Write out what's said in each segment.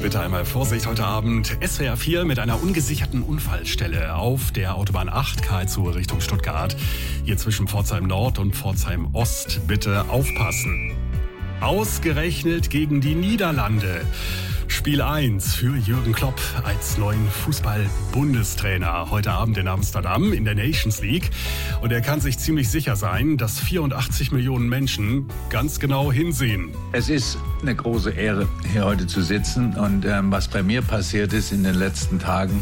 bitte einmal Vorsicht heute Abend. SWR 4 mit einer ungesicherten Unfallstelle auf der Autobahn 8 Karlsruhe Richtung Stuttgart. Hier zwischen Pforzheim Nord und Pforzheim Ost. Bitte aufpassen. Ausgerechnet gegen die Niederlande. Spiel 1 für Jürgen Klopp als neuen Fußball-Bundestrainer. Heute Abend in Amsterdam in der Nations League. Und er kann sich ziemlich sicher sein, dass 84 Millionen Menschen ganz genau hinsehen. Es ist eine große Ehre, hier heute zu sitzen. Und was bei mir passiert ist in den letzten Tagen,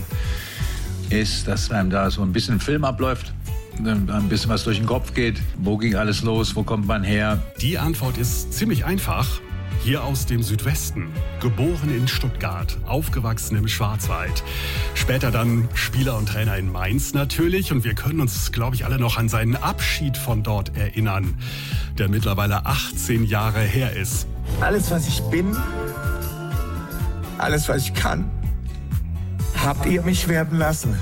ist, dass einem da so ein bisschen Film abläuft. Ein bisschen was durch den Kopf geht. Wo ging alles los? Wo kommt man her? Die Antwort ist ziemlich einfach. Hier aus dem Südwesten, geboren in Stuttgart, aufgewachsen im Schwarzwald. Später dann Spieler und Trainer in Mainz natürlich. Und wir können uns, glaube ich, alle noch an seinen Abschied von dort erinnern, der mittlerweile 18 Jahre her ist. Alles, was ich bin, alles, was ich kann, habt ihr mich werden lassen.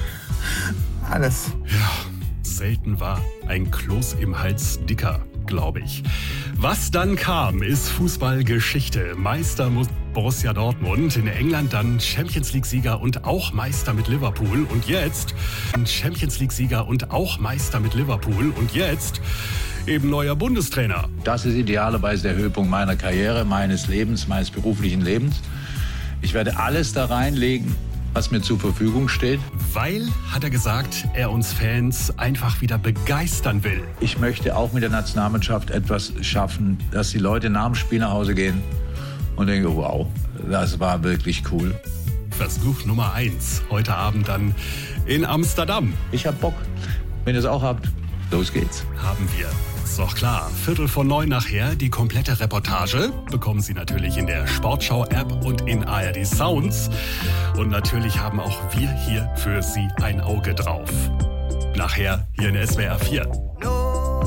Alles. Ja, selten war ein Kloß im Hals dicker, glaube ich. Was dann kam, ist Fußballgeschichte. Meister Borussia Dortmund, in England dann Champions League-Sieger und auch Meister mit Liverpool. Und jetzt Champions League-Sieger und auch Meister mit Liverpool. Und jetzt eben neuer Bundestrainer. Das ist idealerweise der Höhepunkt meiner Karriere, meines Lebens, meines beruflichen Lebens. Ich werde alles da reinlegen, was mir zur Verfügung steht. Weil, hat er gesagt, er uns Fans einfach wieder begeistern will. Ich möchte auch mit der Nationalmannschaft etwas schaffen, dass die Leute nach dem Spiel nach Hause gehen und denken, wow, das war wirklich cool. Versuch Nummer 1, heute Abend dann in Amsterdam. Ich hab Bock. Wenn ihr es auch habt, los geht's. Haben wir. Ist doch klar. 8:45 nachher. Die komplette Reportage bekommen Sie natürlich in der Sportschau-App und in ARD Sounds. Und natürlich haben auch wir hier für Sie ein Auge drauf. Nachher hier in SWR 4.